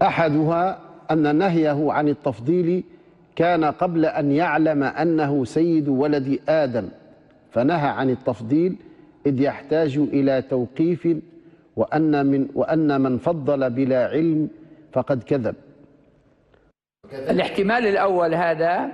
أحدها أن نهيه عن التفضيل كان قبل أن يعلم أنه سيد ولد آدم، فنهى عن التفضيل إذ يحتاج إلى توقيف، وأن من فضل بلا علم فقد كذب. الاحتمال الأول هذا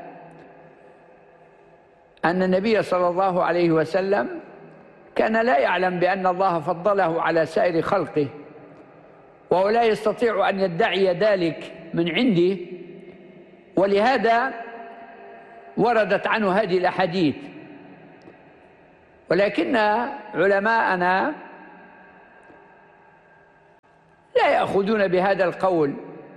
أن النبي صلى الله عليه وسلم كان لا يعلم بأن الله فضله على سائر خلقه، وهو لا يستطيع أن يدعي ذلك من عنده، ولهذا وردت عنه هذه الأحاديث. ولكن علماءنا لا يأخذون بهذا القول،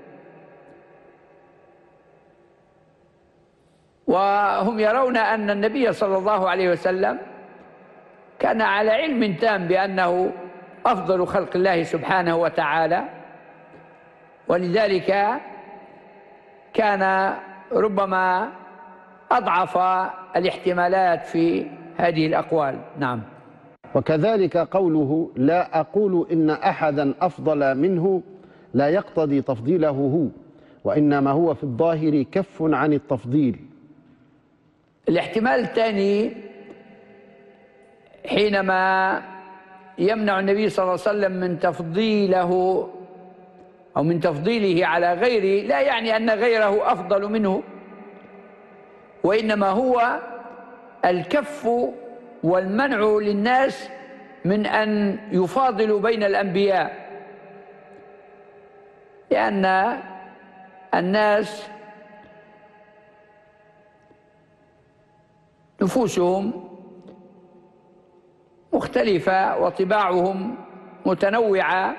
وهم يرون أن النبي صلى الله عليه وسلم كان على علم تام بأنه أفضل خلق الله سبحانه وتعالى، ولذلك كان ربما أضعف الاحتمالات في هذه الأقوال. نعم. وكذلك قوله لا أقول إن أحدا أفضل منه لا يقتضي تفضيله هو، وإنما هو في الظاهر كف عن التفضيل. الاحتمال الثاني حينما يمنع النبي صلى الله عليه وسلم من تفضيله أو من تفضيله على غيره، لا يعني أن غيره أفضل منه، وإنما هو الكف والمنع للناس من أن يفاضلوا بين الأنبياء، لأن الناس نفوسهم مختلفة وطباعهم متنوعة،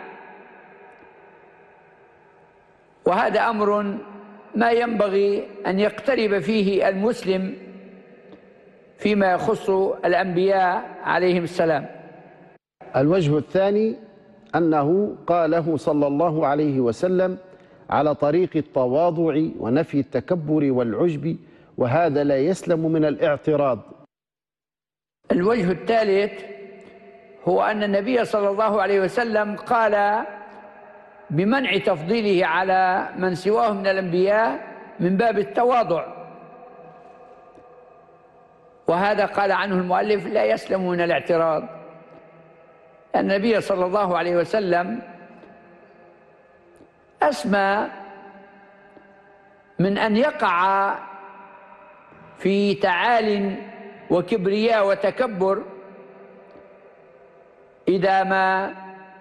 وهذا أمر ما ينبغي أن يقترب فيه المسلم فيما يخص الأنبياء عليهم السلام. الوجه الثاني أنه قاله صلى الله عليه وسلم على طريق التواضع ونفي التكبر والعجب، وهذا لا يسلم من الاعتراض. الوجه الثالث هو أن النبي صلى الله عليه وسلم قال بمنع تفضيله على من سواه من الأنبياء من باب التواضع، وهذا قال عنه المؤلف لا يسلم من الاعتراض، أن النبي صلى الله عليه وسلم أسمى من أن يقع في تعال وكبرياء وتكبر إذا ما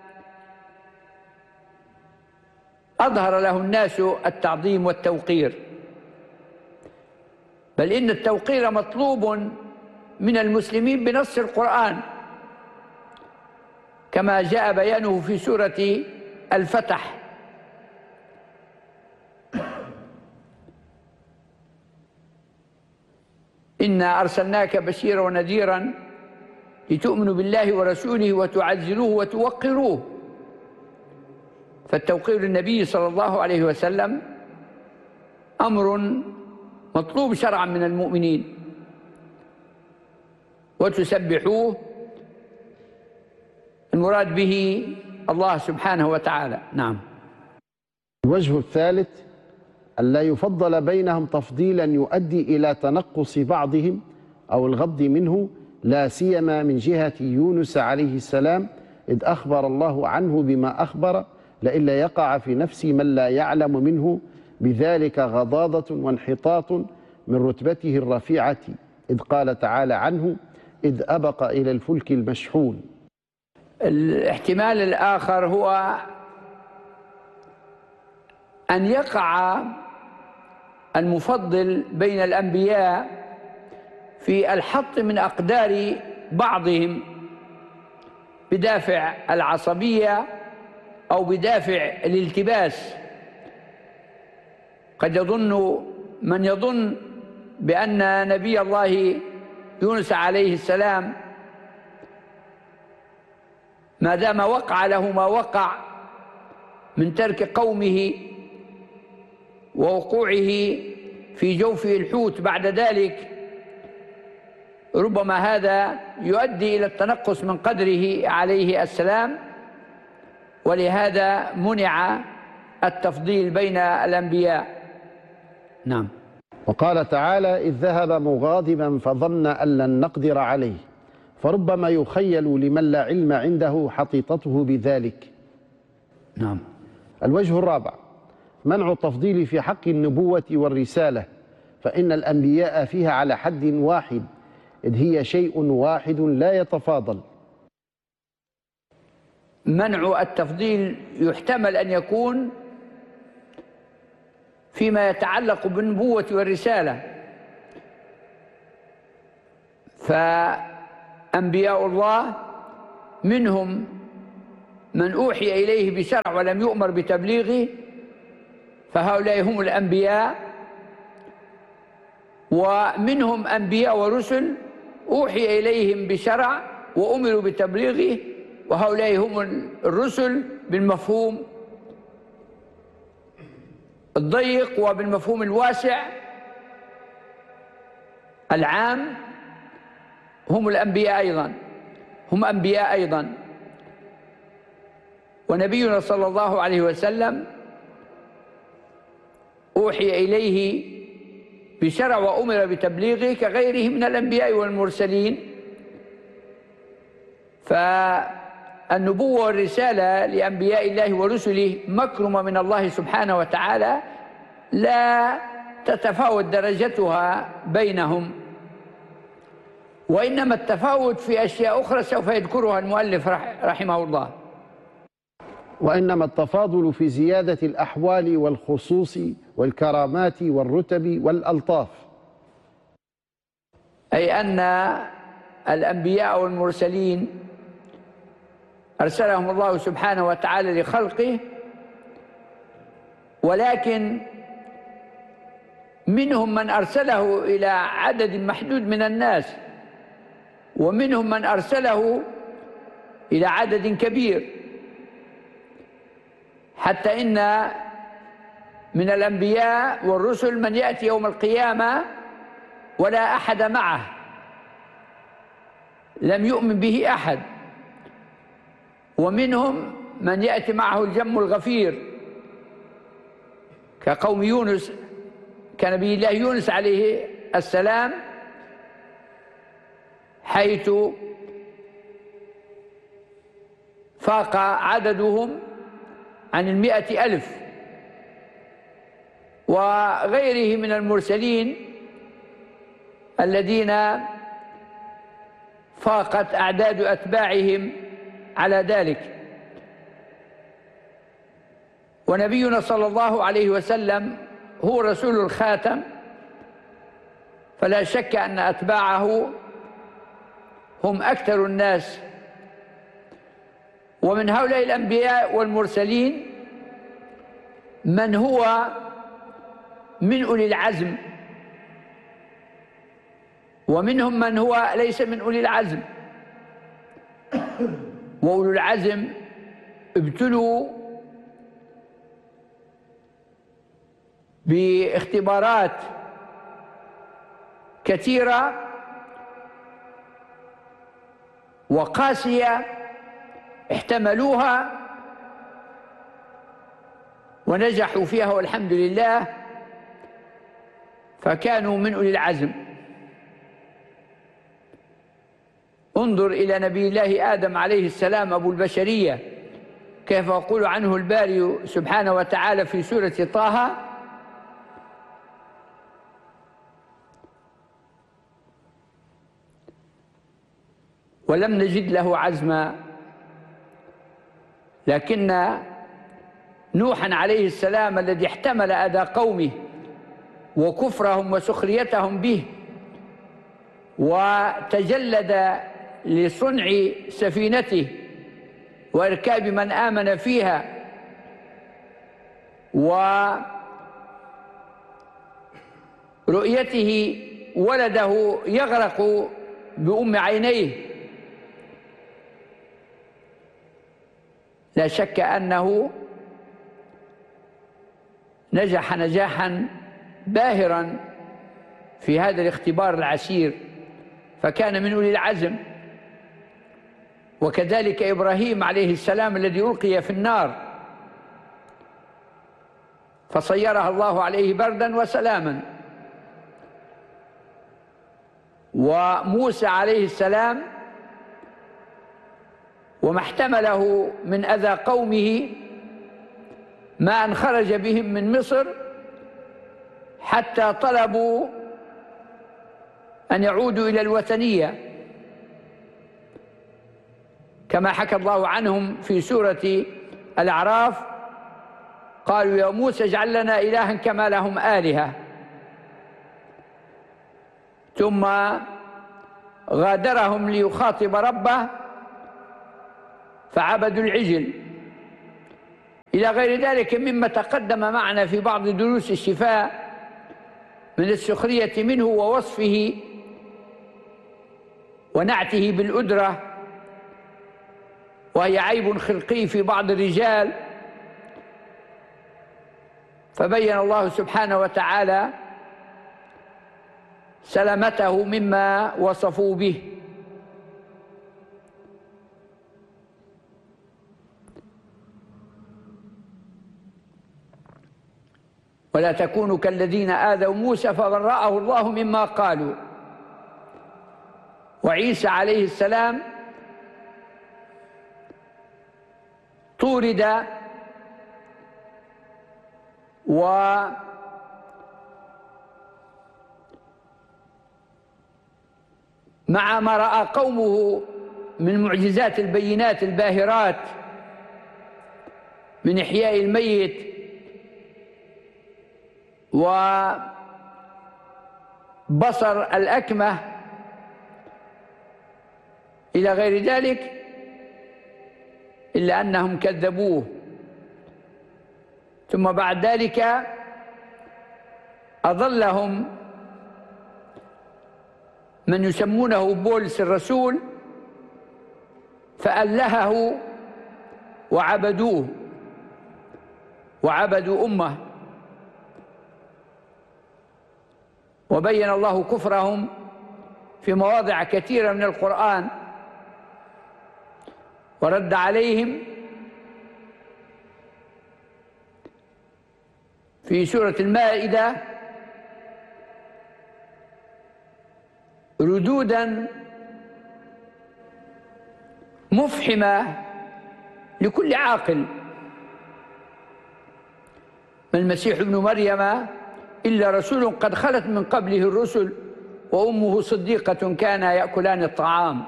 أظهر له الناس التعظيم والتوقير، بل إن التوقير مطلوب من المسلمين بنص القرآن كما جاء بيانه في سورة الفتح: إنا أرسلناك بشيرا ونذيرا لتؤمنوا بالله ورسوله وتعزروه وتوقروه. فالتوقير للنبي صلى الله عليه وسلم أمر مطلوب شرعا من المؤمنين، وتسبحوه المراد به الله سبحانه وتعالى. نعم. الوجه الثالث ألا يفضل بينهم تفضيلا يؤدي إلى تنقص بعضهم أو الغض منه، لا سيما من جهة يونس عليه السلام، إذ أخبر الله عنه بما أخبر لئلا يقع في نفس من لا يعلم منه بذلك غضاضة وانحطاط من رتبته الرفيعة، إذ قال تعالى عنه إذ أبق إلى الفلك المشحون. الاحتمال الآخر هو أن يقع المفضل بين الأنبياء في الحط من أقدار بعضهم بدافع العصبية أو بدافع الالتباس. قد يظن من يظن بأن نبي الله يونس عليه السلام ما دام وقع له ما وقع من ترك قومه ووقوعه في جوفه الحوت بعد ذلك، ربما هذا يؤدي إلى التنقص من قدره عليه السلام، ولهذا منع التفضيل بين الأنبياء. نعم. وقال تعالى: إذ ذهب مغاضبا فظن أن لن نقدر عليه فربما يخيل لمن لا علم عنده حطيطته بذلك. نعم. الوجه الرابع: منع التفضيل في حق النبوة والرسالة، فإن الأنبياء فيها على حد واحد، إذ هي شيء واحد لا يتفاضل. منع التفضيل يحتمل أن يكون فيما يتعلق بالنبوة والرسالة، فأنبياء الله منهم من أوحي إليه بشرع ولم يؤمر بتبليغه، فهؤلاء هم الأنبياء، ومنهم أنبياء ورسل أوحي إليهم بشرع وأمروا بتبليغه، وهؤلاء هم الرسل بالمفهوم الضيق وبالمفهوم الواسع العام هم الأنبياء أيضا، هم أنبياء أيضا. ونبينا صلى الله عليه وسلم أوحي إليه بشرع وأمر بتبليغه كغيره من الأنبياء والمرسلين. فالنبوة والرسالة لأنبياء الله ورسله مكرمة من الله سبحانه وتعالى، لا تتفاوت درجتها بينهم، وإنما التفاوت في أشياء أخرى سوف يذكرها المؤلف رحمه الله. وإنما التفاضل في زيادة الأحوال والخصوص والكرامات والرتب والألطاف، أي أن الأنبياء والمرسلين أرسلهم الله سبحانه وتعالى لخلقه، ولكن منهم من أرسله إلى عدد محدود من الناس، ومنهم من أرسله إلى عدد كبير، حتى إن من الأنبياء والرسل من يأتي يوم القيامة ولا أحد معه، لم يؤمن به أحد، ومنهم من يأتي معه الجم الغفير كقوم يونس، كنبي الله يونس عليه السلام، حيث فاق عددهم عن 100,000، وغيره من المرسلين الذين فاقت أعداد أتباعهم على ذلك. ونبينا صلى الله عليه وسلم هو رسول الخاتم، فلا شك أن أتباعه هم أكثر الناس. ومن هؤلاء الأنبياء والمرسلين من هو من أولي العزم، ومنهم من هو ليس من أولي العزم. وأولو العزم ابتلوا باختبارات كثيرة وقاسية احتملوها ونجحوا فيها والحمد لله، فكانوا من أولي العزم. انظر إلى نبي الله آدم عليه السلام أبو البشرية، كيف يقول عنه الباري سبحانه وتعالى في سورة طه: ولم نجد له عزما. لكن نوحا عليه السلام الذي احتمل أذى قومه وكفرهم وسخريتهم به وتجلد لصنع سفينته وإركاب من آمن فيها ورؤيته ولده يغرق بأم عينيه، لا شك أنه نجح نجاحا باهرا في هذا الاختبار العسير، فكان من أولي العزم. وكذلك إبراهيم عليه السلام الذي ألقي في النار فصيرها الله عليه بردا وسلاما. وموسى عليه السلام وما احتمله من أذى قومه ما أن خرج بهم من مصر حتى طلبوا أن يعودوا إلى الوثنية، كما حكى الله عنهم في سورة الأعراف: قالوا يا موسى اجعل لنا إلها كما لهم آلهة. ثم غادرهم ليخاطب ربه فعبدوا العجل، إلى غير ذلك مما تقدم معنا في بعض دروس الشفاء من السخرية منه ووصفه ونعته بالأدرة، وهي عيب خلقي في بعض الرجال. فبين الله سبحانه وتعالى سلامته مما وصفوا به. ولا تكونوا كالذين آذوا موسى فبرأه الله مما قالوا. وعيسى عليه السلام طورد ومع ما رأى قومه من معجزات البينات الباهرات من إحياء الميت وبصر الأكمة إلى غير ذلك، إلا أنهم كذبوه. ثم بعد ذلك أضلهم من يسمونه بولس الرسول فألهه وعبدوه وعبدوا أمه. وبين الله كفرهم في مواضع كثيرة من القرآن ورد عليهم في سورة المائدة ردودا مفحمة لكل عاقل: ما المسيح ابن مريم إلا رسول قد خلت من قبله الرسل وأمه صديقة كانا يأكلان الطعام.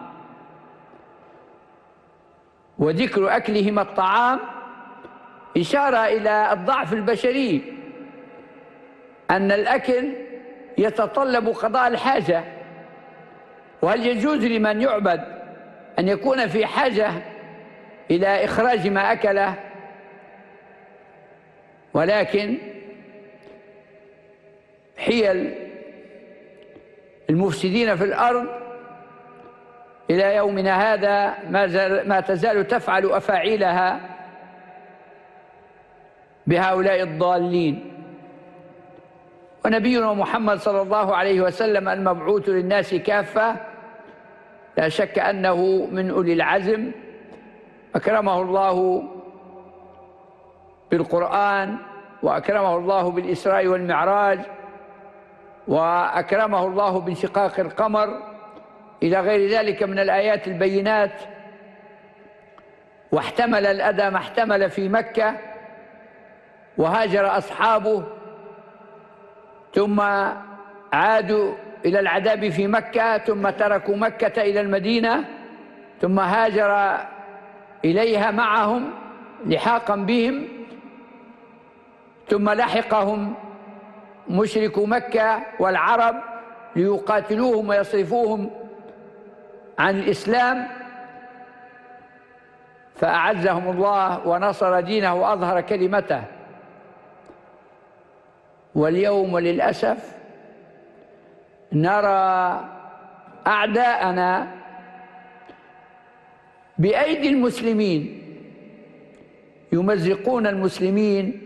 وذكر أكلهما الطعام إشارة إلى الضعف البشري، أن الأكل يتطلب قضاء الحاجة. وهل يجوز لمن يعبد أن يكون في حاجة إلى إخراج ما أكله؟ ولكن حيل المفسدين في الأرض إلى يومنا هذا ما تزال تفعل أفاعيلها بهؤلاء الضالين. ونبينا محمد صلى الله عليه وسلم المبعوث للناس كافة لا شك أنه من أولي العزم، أكرمه الله بالقرآن، وأكرمه الله بالإسراء والمعراج، وأكرمه الله بانشقاق القمر إلى غير ذلك من الآيات البينات. واحتمل الأذى ما احتمل في مكة، وهاجر أصحابه ثم عادوا إلى العذاب في مكة، ثم تركوا مكة إلى المدينة، ثم هاجر إليها معهم لحاقا بهم، ثم لحقهم مشركو مكة والعرب ليقاتلوهم ويصرفوهم عن الإسلام، فأعزهم الله ونصر دينه وأظهر كلمته. واليوم للأسف نرى أعداءنا بأيدي المسلمين يمزقون المسلمين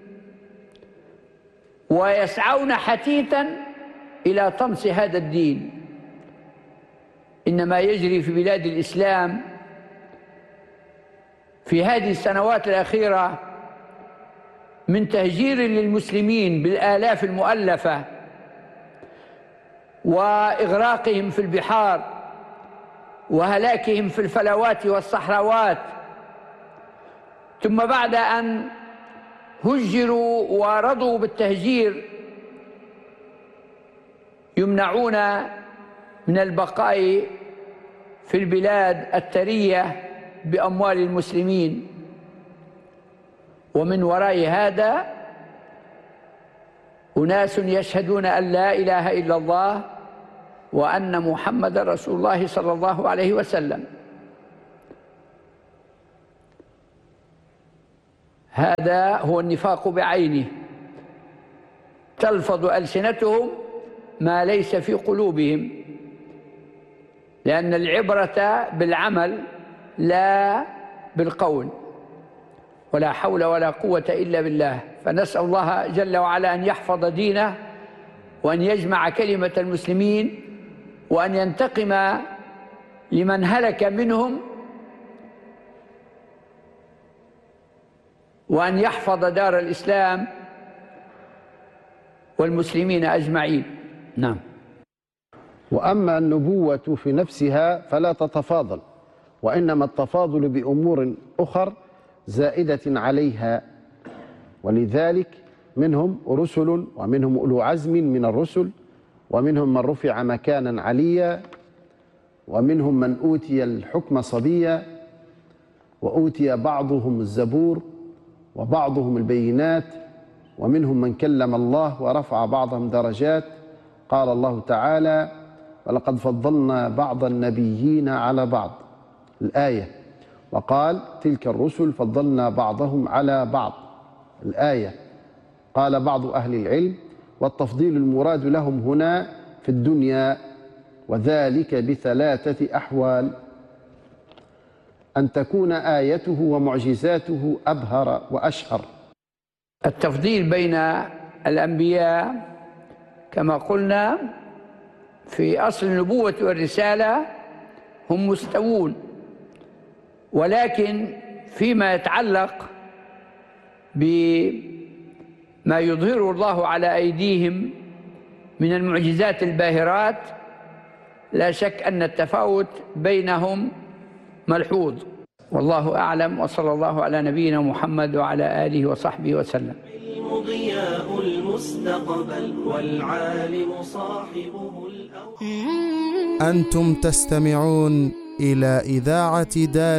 ويسعون حثيثا إلى طمس هذا الدين. إنما يجري في بلاد الإسلام في هذه السنوات الأخيرة من تهجير للمسلمين بالآلاف المؤلفة وإغراقهم في البحار وهلاكهم في الفلوات والصحراوات، ثم بعد أن هجروا ورضوا بالتهجير يمنعون من البقاء في البلاد الثرية بأموال المسلمين. ومن وراء هذا أناس يشهدون أن لا إله إلا الله وأن محمد رسول الله صلى الله عليه وسلم. هذا هو النفاق بعينه، تلفظ ألسنتهم ما ليس في قلوبهم، لأن العبرة بالعمل لا بالقول. ولا حول ولا قوة إلا بالله. فنسأل الله جل وعلا أن يحفظ دينه وأن يجمع كلمة المسلمين وأن ينتقم لمن هلك منهم وأن يحفظ دار الإسلام والمسلمين أجمعين. نعم. وأما النبوة في نفسها فلا تتفاضل، وإنما التفاضل بأمور أخر زائدة عليها. ولذلك منهم رسل ومنهم أولو عزم من الرسل، ومنهم من رفع مكانا عليا، ومنهم من أوتي الحكم صبيا، وأوتي بعضهم الزبور وبعضهم البينات، ومنهم من كلم الله ورفع بعضهم درجات. قال الله تعالى: ولقد فضلنا بعض النبيين على بعض، الآية. وقال: تلك الرسل فضلنا بعضهم على بعض، الآية. قال بعض أهل العلم: والتفضيل المراد لهم هنا في الدنيا، وذلك بثلاثة أحوال: أن تكون آيته ومعجزاته أبهر وأشهر. التفضيل بين الأنبياء كما قلنا في أصل النبوة والرسالة هم مستوون، ولكن فيما يتعلق بما يظهره الله على أيديهم من المعجزات الباهرات لا شك أن التفاوت بينهم ملحوظ. والله أعلم، وصلى الله على نبينا محمد وعلى آله وصحبه وسلم. ضياء المستقبل والعالم صاحبه الأول. أنتم تستمعون إلى إذاعة دار